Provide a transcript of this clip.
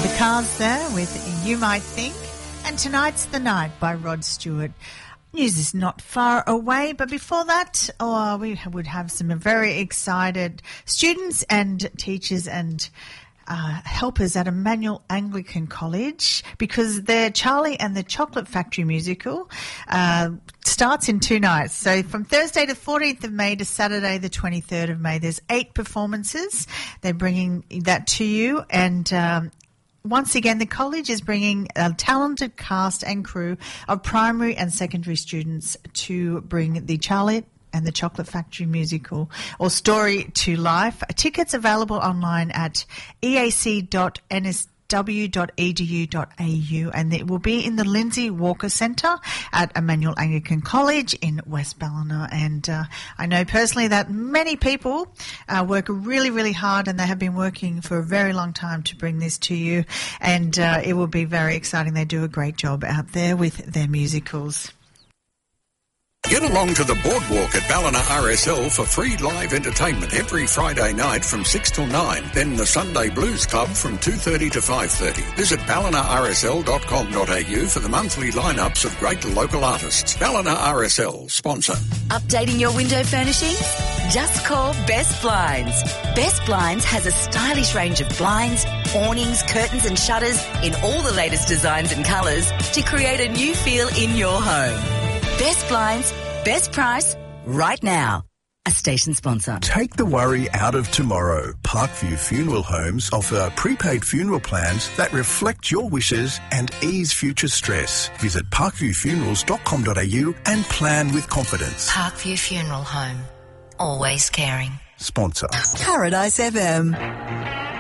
Cars there with You Might Think, and Tonight's the Night by Rod Stewart. News is not far away, but before that, we would have some very excited students and teachers and helpers at Emmanuel Anglican College, because their Charlie and the Chocolate Factory musical starts in 2 nights. So from Thursday the 14th of May to Saturday the 23rd of May, there's 8 performances. They're bringing that to you, and once again, the college is bringing a talented cast and crew of primary and secondary students to bring the Charlie and the Chocolate Factory musical or story to life. Tickets available online at eac.nsw.edu.au, and it will be in the Lindsay Walker Centre at Emmanuel Anglican College in West Ballina. And I know personally that many people work really, really hard, and they have been working for a very long time to bring this to you, and it will be very exciting. They do a great job out there with their musicals. Get along to the boardwalk at Ballina RSL for free live entertainment every Friday night from 6 till 9. Then the Sunday Blues Club from 2:30 to 5:30. Visit ballinarsl.com.au for the monthly lineups of great local artists. Ballina RSL, sponsor. Updating your window furnishings? Just call Best Blinds. Best Blinds has a stylish range of blinds, awnings, curtains and shutters in all the latest designs and colours to create a new feel in your home. Best Blinds, best price, right now. A station sponsor. Take the worry out of tomorrow. Parkview Funeral Homes offer prepaid funeral plans that reflect your wishes and ease future stress. Visit parkviewfunerals.com.au and plan with confidence. Parkview Funeral Home. Always caring. Sponsor. Paradise FM.